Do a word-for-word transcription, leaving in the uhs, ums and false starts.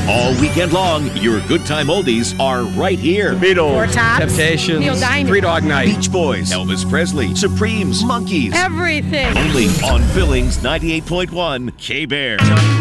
All weekend long, your good time oldies are right here. Beatles, Four Tops, Temptations, Neil Diamond, Three Dog Night, Beach Boys, Elvis Presley, Supremes, Monkees. everything. Only on Billings ninety-eight point one K-Bear.